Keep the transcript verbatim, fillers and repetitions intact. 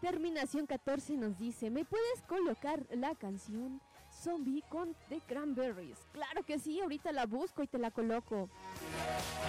Terminación catorce nos dice, ¿me puedes colocar la canción Zombie con The Cranberries? Claro que sí, ahorita la busco y te la coloco.